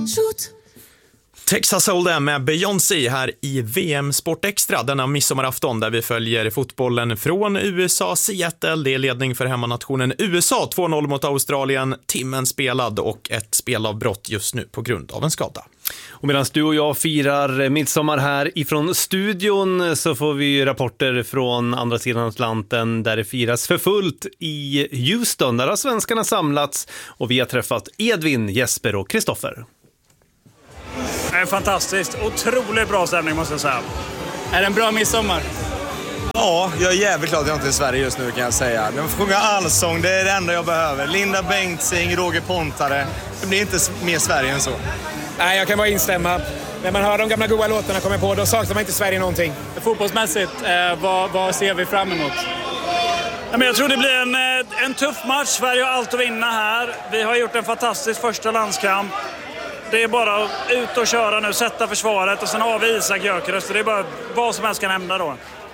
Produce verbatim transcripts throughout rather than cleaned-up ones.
Texas Hold'em med Beyoncé här i V M Sport Extra denna midsommarafton där vi följer fotbollen från U S A, Seattle. Det är ledning för hemmanationen U S A, två noll mot Australien, timmen spelad och ett spelavbrott just nu på grund av en skada. Och medan du och jag firar midsommar här ifrån studion så får vi rapporter från andra sidan Atlanten där det firas för fullt i Houston. Där har svenskarna samlats och vi har träffat Edvin, Jesper och Kristoffer. Det är fantastiskt. Otroligt bra stämning måste jag säga. Är det en bra midsommar? Ja, jag är jävligt glad att jag inte är i Sverige just nu kan jag säga. De får sjunga allsång, det är det enda jag behöver. Linda Bengtzing, Roger Pontare. Det blir inte mer Sverige än så. Nej, jag kan bara instämma. När man hör de gamla goda låtarna komma på, då saknar man inte Sverige någonting. Fotbollsmässigt, eh, vad, vad ser vi fram emot? Ja, men jag tror det blir en, en tuff match. Sverige har allt att vinna här. Vi har gjort en fantastisk första landskamp. Det är bara att ut och köra nu, sätta försvaret och sen har vi Isak Gyökeres. Det är bara vad som helst kan hända då.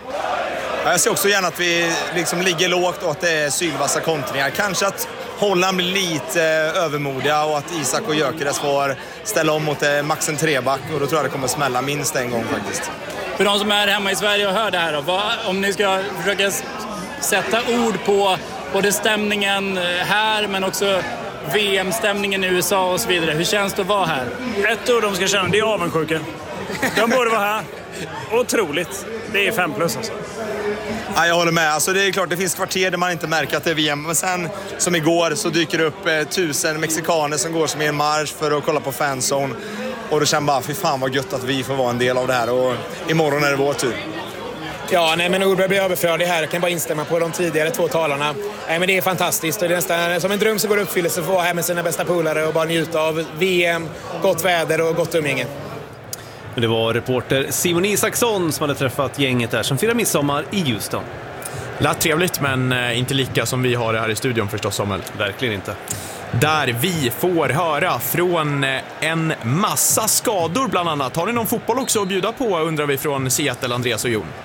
Jag ser också gärna att vi liksom ligger lågt och att det är sylvassa kontringar. Kanske att Holland blir lite övermodiga och att Isak och Gyökeres får ställa om mot max en treback. Och då tror jag det kommer smälla minst en gång faktiskt. För de som är hemma i Sverige och hör det här då, vad, om ni ska försöka sätta ord på både stämningen här men också V M-stämningen i U S A och så vidare. Hur känns det att vara här? Ett ord de ska känna, det är avundsjuka. De borde vara här. Otroligt. Det är fem plus alltså. Ja, jag håller med. Alltså, det är klart, det finns kvarter där man inte märker att det är V M. Men sen, som igår, så dyker det upp eh, tusen mexikaner som går som i en marsch för att kolla på fanzone. Och då känner bara, fy fan vad gött att vi får vara en del av det här. Och imorgon är det vår tur. Ja, nej, men ord blir överflödig här. Jag kan bara instämma på de tidigare två talarna. Nej, men det är fantastiskt. Och det är nästan som en dröm som går uppfyllelse för att vara här med sina bästa polare och bara njuta av V M, gott väder och gott umgänge. Det var reporter Simon Isaksson som hade träffat gänget där som firar midsommar i Houston. Lät trevligt, men inte lika som vi har det här i studion förstås, Samuel. Verkligen inte. Där vi får höra från en massa skador bland annat. Har ni någon fotboll också att bjuda på, undrar vi från Seattle, Andreas och Jon.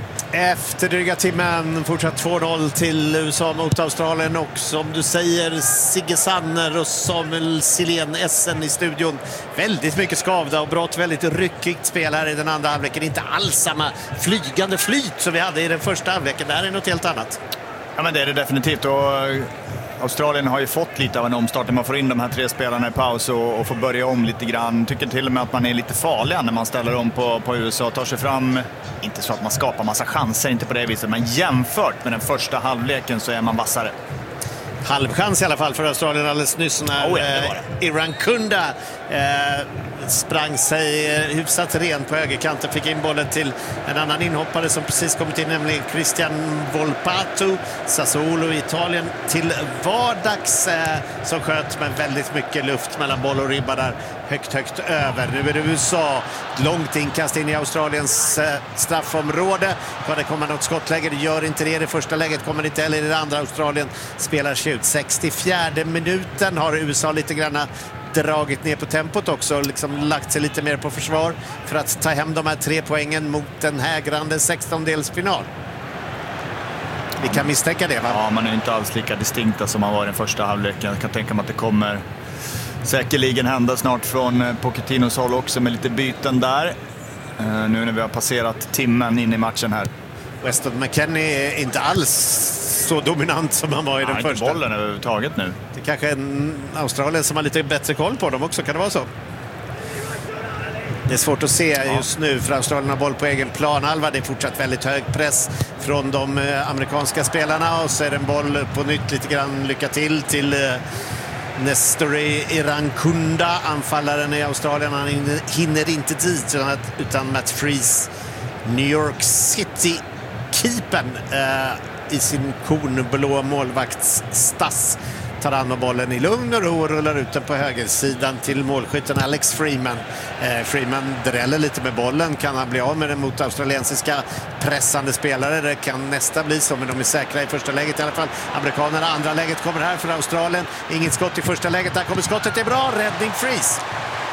Efter dryga timmen fortsatt två noll till U S A mot Australien och som du säger Sigge Sanner och Samuel Silén Essen i studion. Väldigt mycket skavda och brott, väldigt ryckigt spel här i den andra halvleken. Inte alls samma flygande flyt som vi hade i den första halvleken. Det här är något helt annat. Ja, men det är det definitivt och Australien har ju fått lite av en omstart när man får in de här tre spelarna i paus och, och får börja om lite grann. Tycker till och med att man är lite farlig när man ställer om på, på U S A. Tar sig fram, inte så att man skapar massa chanser, inte på det viset, men jämfört med den första halvleken så är man vassare. Halvchans i alla fall för Australien alldeles nyss när oh, ja, det var det. eh, Iran Kunda eh, sprang sig eh, hyfsat ren på högerkanten, fick in bollen till en annan inhoppare som precis kommit in, nämligen Christian Volpato, Sassuolo i Italien till vardags eh, som sköt med väldigt mycket luft mellan boll och ribba där, högt högt över. Nu är det U S A, långt inkast in i Australiens eh, straffområde. Kan det komma något skottläge? Det gör inte det i det första läget, kommer det inte heller i det andra. Australien spelar sig ut. sextiofjärde minuten har U S A lite grann dragit ner på tempot också, liksom lagt sig lite mer på försvar för att ta hem de här tre poängen mot den hägrande sextondelsfinal. Vi kan misstänka det, va? Ja, man är inte alls lika distinkta som man var i den första halvleken. Jag kan tänka mig att det kommer säkerligen hända snart från Pochettinos håll också med lite byten där. Uh, nu när vi har passerat timmen in i matchen här. Weston McKennie är inte alls så dominant som han var i ja, den första. Bollen överhuvudtaget nu. Det är kanske en Australien som har lite bättre koll på dem också, kan det vara så? Det är svårt att se just nu för Australien har boll på egen planhalva. Det är fortsatt väldigt hög press från de amerikanska spelarna och så är det en boll på nytt lite grann lycka till till Nestori Irankunda, anfallaren i Australien. Han hinner inte dit utan Matt Freese, New York City keepern eh, i sin kornblå målvaktsstass tar an med bollen i lugn och ro och rullar ut den på högersidan till målskytten Alex Freeman. Eh, Freeman dräller lite med bollen. Kan han bli av med den mot australiensiska pressande spelare? Det kan nästa bli så, men de är säkra i första läget i alla fall. Amerikanerna, andra läget kommer här för Australien. Inget skott i första läget. Där kommer skottet, det är bra. Räddning Freeze.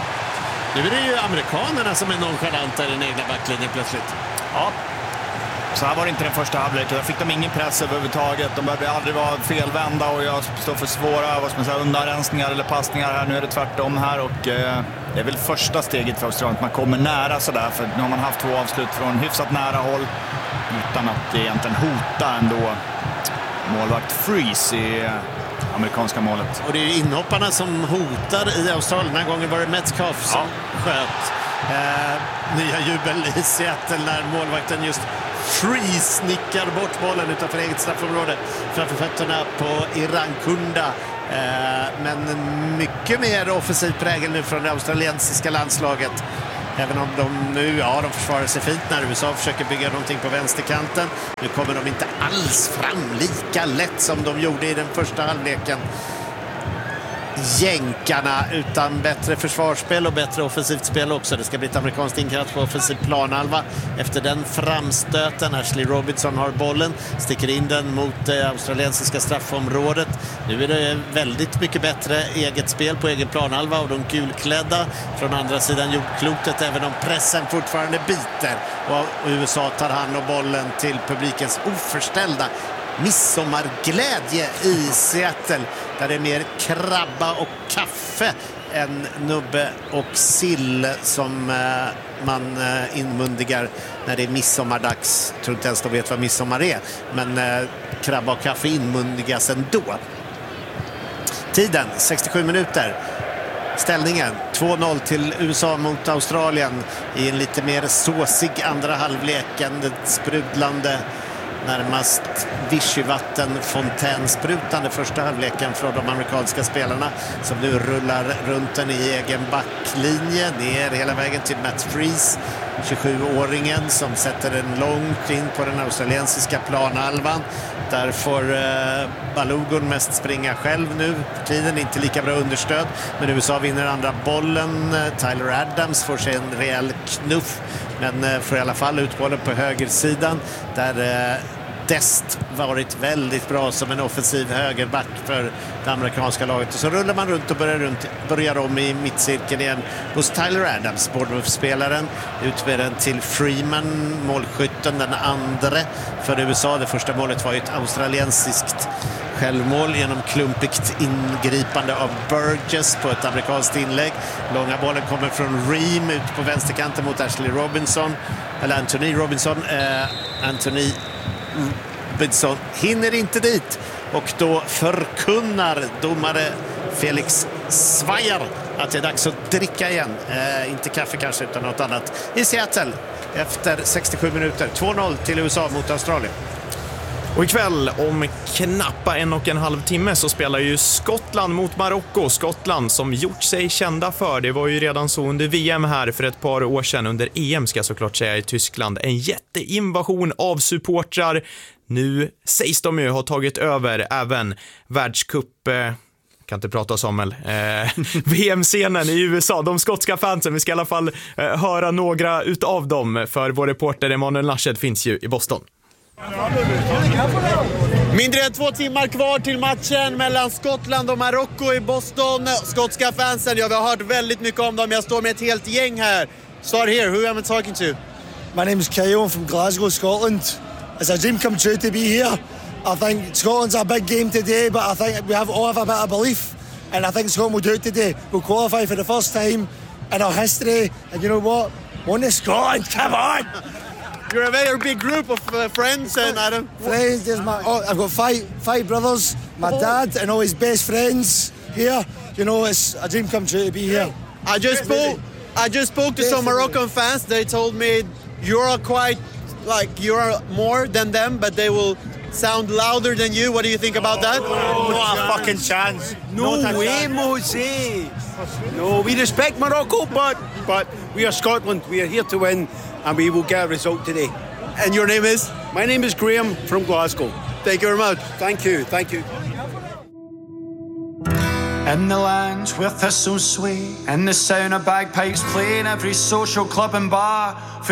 Nu är det ju amerikanerna som är nonchalanta i den egna backlinjen plötsligt. Ja. Så här var det inte den första halvleken. Där fick de ingen press överhuvudtaget. De behövde aldrig vara felvända och jag står för svåra vad ska man säga, undanrensningar eller passningar här. Nu är det tvärtom här och eh, det är väl första steget för Australien att man kommer nära sådär. För nu har man haft två avslut från hyfsat nära håll utan att egentligen hota ändå målvakt Freeze i amerikanska målet. Och det är ju inhopparna som hotar i Australien. Den här gången var det Metcalf som ja. sköt. Eh, nya jubel i Seattle när målvakten just Freeze nickar bort bollen utanför eget straffområde framför fötterna på Irankunda. Eh, men mycket mer offensiv prägel nu från det australiensiska landslaget. Även om de nu, ja, de försvarar sig fint när U S A försöker bygga någonting på vänsterkanten. Nu kommer de inte alls fram lika lätt som de gjorde i den första halvleken. Jänkarna, utan bättre försvarsspel och bättre offensivt spel också. Det ska bli ett amerikanskt inkast på offensiv planhalva. Efter den framstöten, Ashley Robinson har bollen, sticker in den mot det australiensiska straffområdet. Nu är det väldigt mycket bättre eget spel på egen planhalva och de gulklädda från andra sidan jordklotet, även om pressen fortfarande biter. Och U S A tar hand om bollen till publikens oförställda midsommarglädje i Seattle, där det är mer krabba och kaffe än nubbe och sill som eh, man eh, inmundigar när det är midsommardags. Jag tror inte ens de vet vad midsommar är, men eh, krabba och kaffe inmundigas ändå. Tiden sextiosju minuter. Ställningen två noll till U S A mot Australien i en lite mer såsig andra halvlek än det sprudlande, närmast vichyvatten fontänsprutande första halvleken från de amerikanska spelarna som nu rullar runt den i egen backlinje ner hela vägen till Matt Freeze, tjugosjuåringen som sätter en långt in på den australiensiska planhalvan. Där får eh, Balogun mest springa själv nu för tiden, inte lika bra understöd, men U S A vinner andra bollen. Tyler Adams får sig en rejäl knuff, men eh, får i alla fall ut bollen på högersidan där eh, Dest varit väldigt bra som en offensiv högerback för det amerikanska laget. Och så rullar man runt och börjar, runt, börjar om i mittcirkeln igen hos Tyler Adams, Bournemouth-spelaren. Ut med den till Freeman, målskytten, den andra för U S A. Det första målet var ju ett australiensiskt självmål genom klumpigt ingripande av Burgess på ett amerikanskt inlägg. Långa bollen kommer från Ream ut på vänsterkanten mot Ashley Robinson, eller Anthony Robinson. Eh, Anthony Robinson hinner inte dit och då förkunnar domare Felix Svajar att det är dags att dricka igen. Eh, inte kaffe kanske utan något annat i Seattle efter sextiosju minuter. två noll till U S A mot Australien. Och ikväll om knappa en och en halv timme så spelar ju Skottland mot Marocko. Skottland som gjort sig kända för, det var ju redan så under V M här för ett par år sedan, under E M ska jag såklart säga, i Tyskland. En jätteinvasion av supportrar. Nu sägs de ju ha tagit över även världscup... Eh, kan inte prata Samuel. Eh, V M-scenen i U S A, de skotska fansen. Vi ska i alla fall eh, höra några utav dem, för vår reporter Emanuel Nashed finns ju i Boston. Mindre än två timmar kvar till matchen mellan Skottland och Marocko i Boston. Skotska fansen, ja, vi har hört väldigt mycket om dem. Jag står med ett helt gäng här. Start here, who am I talking to? My name is Kyle, I'm from Glasgow, Scotland. It's a dream come true to be here. I think Scotland's a big game today, but I think we have all have a bit of belief, and I think Scotland will do it today. We'll qualify for the first time in our history, and you know what? One to Scotland, come on! You're a very big group of uh, friends, and Adam. Friends, there's my, oh, I've got five five brothers, my dad, and all his best friends here. You know, it's a dream come true to be here. I just spoke. I just spoke to some Moroccan fans. They told me you're quite like you're more than them, but they will sound louder than you. What do you think about that? Oh, not a fucking chance. No, no way, Mosey. No, we respect Morocco, but but we are Scotland. We are here to win, and we will get a result today. And your name is? My name is Graham from Glasgow. Thank you very much. Thank you, thank you. In the lands where thistles sway, and the sound of bagpipes playing every social club and bar.